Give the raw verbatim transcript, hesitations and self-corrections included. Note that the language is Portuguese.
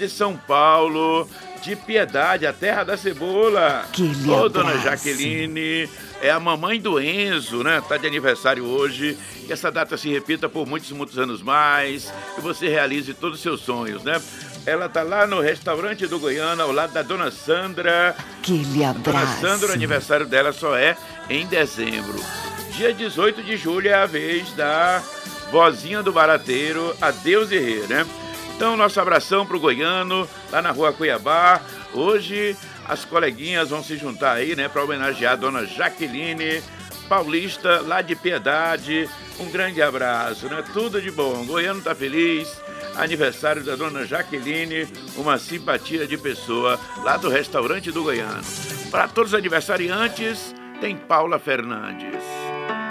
de São Paulo, de Piedade, a terra da cebola. Aquele Ô, dona abraço. Jaqueline, é a mamãe do Enzo, né? Tá de aniversário hoje. Que essa data se repita por muitos, muitos anos mais. Que você realize todos os seus sonhos, né? Ela tá lá no restaurante do Goiânia, ao lado da dona Sandra. Aquele Dona abraço. Sandra, o aniversário dela só é em dezembro. Dia dezoito de julho é a vez da vozinha do barateiro, Adeus e Rê, né? Então, nosso abração pro Goiano, lá na rua Cuiabá. Hoje, as coleguinhas vão se juntar aí, né, para homenagear a dona Jaqueline Paulista, lá de Piedade. Um grande abraço, né? Tudo de bom. O Goiano tá feliz. Aniversário da dona Jaqueline, uma simpatia de pessoa, lá do restaurante do Goiano. Para todos os aniversariantes, tem Paula Fernandes.